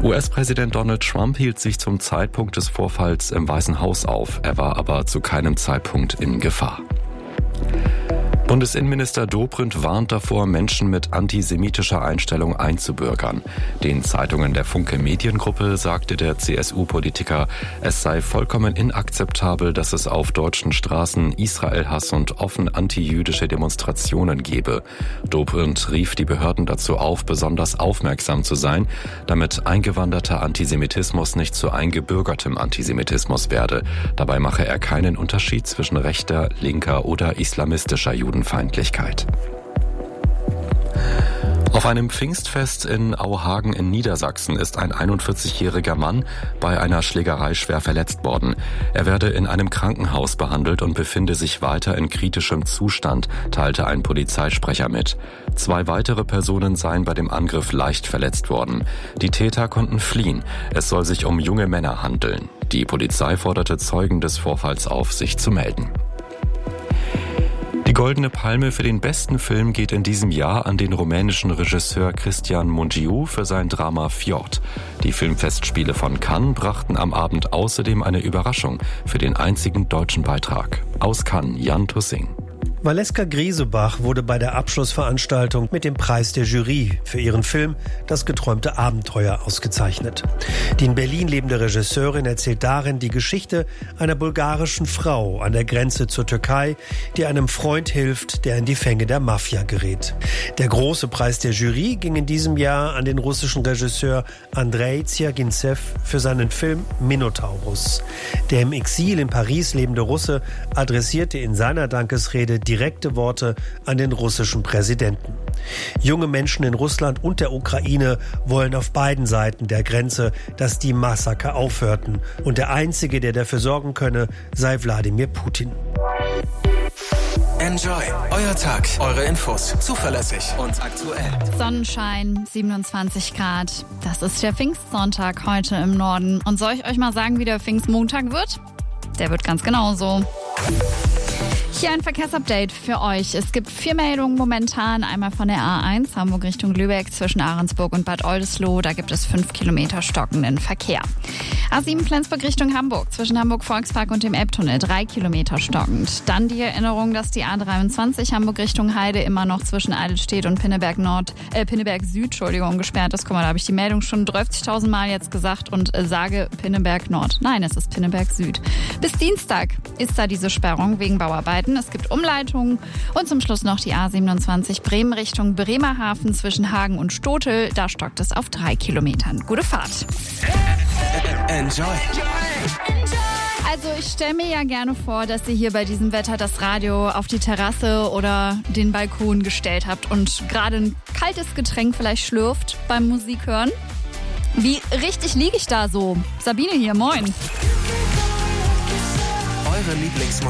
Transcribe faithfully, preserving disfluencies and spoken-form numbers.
U S-Präsident Donald Trump hielt sich zum Zeitpunkt des Vorfalls im Weißen Haus auf. Er war aber zu keinem Zeitpunkt in Gefahr. Bundesinnenminister Dobrindt warnt davor, Menschen mit antisemitischer Einstellung einzubürgern. Den Zeitungen der Funke Mediengruppe sagte der C S U-Politiker, es sei vollkommen inakzeptabel, dass es auf deutschen Straßen Israelhass und offen antijüdische Demonstrationen gebe. Dobrindt rief die Behörden dazu auf, besonders aufmerksam zu sein, damit eingewanderter Antisemitismus nicht zu eingebürgertem Antisemitismus werde. Dabei mache er keinen Unterschied zwischen rechter, linker oder islamistischer Judenfeindlichkeit. Auf einem Pfingstfest in Auhagen in Niedersachsen ist ein einundvierzigjähriger Mann bei einer Schlägerei schwer verletzt worden. Er werde in einem Krankenhaus behandelt und befinde sich weiter in kritischem Zustand, teilte ein Polizeisprecher mit. Zwei weitere Personen seien bei dem Angriff leicht verletzt worden. Die Täter konnten fliehen. Es soll sich um junge Männer handeln. Die Polizei forderte Zeugen des Vorfalls auf, sich zu melden. Die Goldene Palme für den besten Film geht in diesem Jahr an den rumänischen Regisseur Cristian Mungiu für sein Drama Fjord. Die Filmfestspiele von Cannes brachten am Abend außerdem eine Überraschung für den einzigen deutschen Beitrag. Aus Cannes, Jan Tussing. Valeska Griesebach wurde bei der Abschlussveranstaltung mit dem Preis der Jury für ihren Film Das geträumte Abenteuer ausgezeichnet. Die in Berlin lebende Regisseurin erzählt darin die Geschichte einer bulgarischen Frau an der Grenze zur Türkei, die einem Freund hilft, der in die Fänge der Mafia gerät. Der große Preis der Jury ging in diesem Jahr an den russischen Regisseur Andrei Zjagintsev für seinen Film Minotaurus. Der im Exil in Paris lebende Russe adressierte in seiner Dankesrede direkte Worte an den russischen Präsidenten. Junge Menschen in Russland und der Ukraine wollen auf beiden Seiten der Grenze, dass die Massaker aufhörten. Und der Einzige, der dafür sorgen könne, sei Wladimir Putin. Enjoy. Euer Tag. Eure Infos. Zuverlässig und aktuell. Sonnenschein, siebenundzwanzig Grad. Das ist der Pfingstsonntag heute im Norden. Und soll ich euch mal sagen, wie der Pfingstmontag wird? Der wird ganz genauso. Hier ein Verkehrsupdate für euch. Es gibt vier Meldungen momentan. Einmal von der A eins, Hamburg Richtung Lübeck, zwischen Ahrensburg und Bad Oldesloe. Da gibt es fünf Kilometer stockenden Verkehr. A sieben Flensburg Richtung Hamburg, zwischen Hamburg-Volkspark und dem Elbtunnel, drei Kilometer stockend. Dann die Erinnerung, dass die A dreiundzwanzig Hamburg Richtung Heide immer noch zwischen Eidelstedt und Pinneberg Nord, äh, Pinneberg Süd, Entschuldigung, gesperrt ist. Guck mal, da habe ich die Meldung schon dreißigtausend Mal jetzt gesagt und äh, sage Pinneberg Nord. Nein, es ist Pinneberg Süd. Bis Dienstag ist da diese Sperrung wegen Bauarbeiten. Es gibt Umleitungen und zum Schluss noch die A siebenundzwanzig Bremen Richtung Bremerhaven zwischen Hagen und Stotel. Da stockt es auf drei Kilometern. Gute Fahrt. Enjoy. Also ich stelle mir ja gerne vor, dass ihr hier bei diesem Wetter das Radio auf die Terrasse oder den Balkon gestellt habt und gerade ein kaltes Getränk vielleicht schlürft beim Musik hören. Wie richtig liege ich da so? Sabine hier, moin. Eure Lieblingsmusik.